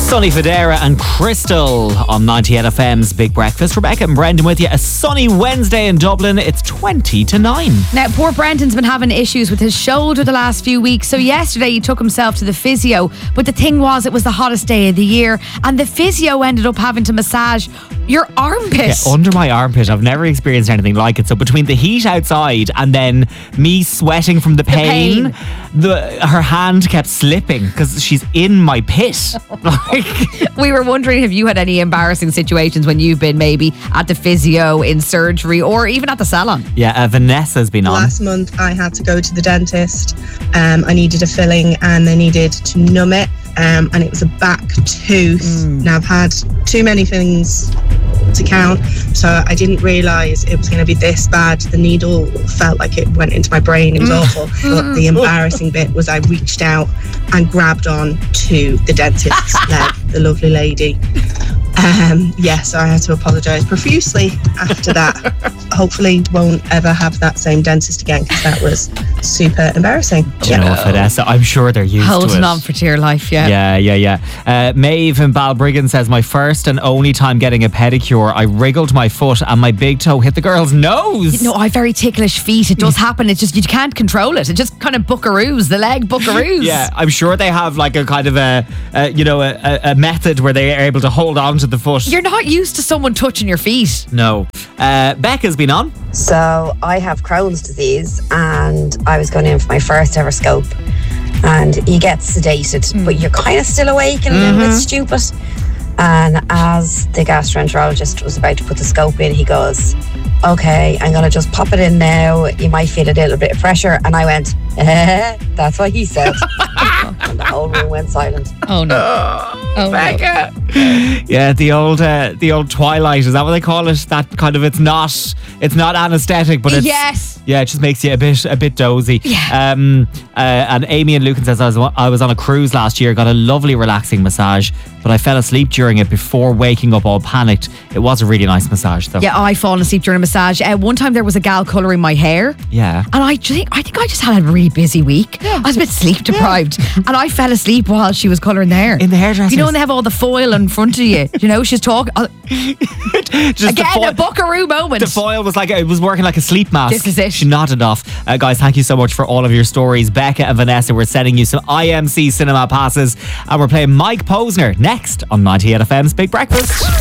Sonny Fodera and Crystal on 98 FM's Big Breakfast. Rebecca and Brendan with you. A sunny Wednesday in Dublin. It's 20 to 9. Now, poor Brendan's been having issues with his shoulder the last few weeks. So yesterday he took himself to the physio. But the thing was, it was the hottest day of the year. And the physio ended up having to massage your armpit. Yeah, under my armpit. I've never experienced anything like it. So between the heat outside and then me sweating from the pain. Her hand kept slipping because she's in my pit. We were wondering if you had any embarrassing situations when you've been maybe at the physio, in surgery, or even at the salon. Yeah, Vanessa's been on. Last month I had to go to the dentist. I needed a filling and they needed to numb it. And it was a back tooth. Now I've had too many things to count, so I didn't realise it was going to be this bad. The needle felt like it went into my brain. It was awful. But the embarrassing bit was I reached out and grabbed on to the dentist's leg, the lovely lady. So I had to apologise profusely after that. Hopefully won't ever have that same dentist again, because that was super embarrassing. Do you know, Vanessa, I'm sure they're used to it. Holding on for dear life, yeah. Yeah. Maeve in Balbriggan says, my first and only time getting a pedicure, I wriggled my foot and my big toe hit the girl's nose. No, I have very ticklish feet. It does happen. It's just, you can't control it. It just kind of buckaroos, the leg buckaroos. Yeah, I'm sure they have like a kind of a method where they are able to hold on to the foot. You're not used to someone touching your feet. No. Becca's been on. So I have Crohn's disease and I was going in for my first ever scope, and you get sedated but you're kind of still awake and a little bit stupid. And as the gastroenterologist was about to put the scope in, he goes, okay, I'm going to just pop it in now. You might feel a little bit of pressure. And I went, that's what he said. And the whole room went silent. Oh no. Oh, Becca. No. Yeah, the old Twilight, is that what they call it? That kind of, it's not anesthetic, but it's, yes. Yeah, it just makes you a bit dozy. Yeah. And Amy in Lucan says, I was on a cruise last year, got a lovely relaxing massage, but I fell asleep during it before waking up all panicked. It was a really nice massage though. Yeah, I fallen asleep during a massage. One time there was a gal colouring my hair. Yeah. And I think I just had a really busy week. Yeah. I was a bit sleep deprived. And I fell asleep while she was colouring the hair. In the hairdresser. You know when they have all the foil in front of you? You know, she's talking. Again, a buckaroo moment. The foil was like, it was working like a sleep mask. This is it. She nodded off. Guys, thank you so much for all of your stories. Becca and Vanessa, we're sending you some IMC cinema passes, and we're playing Mike Posner next on 98 FM's Big Breakfast.